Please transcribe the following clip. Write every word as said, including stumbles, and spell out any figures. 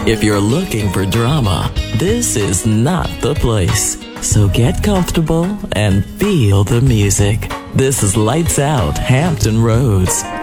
If you're looking for drama, this is not the place. So get comfortable and feel the music. This is Lights Out Hampton Roads.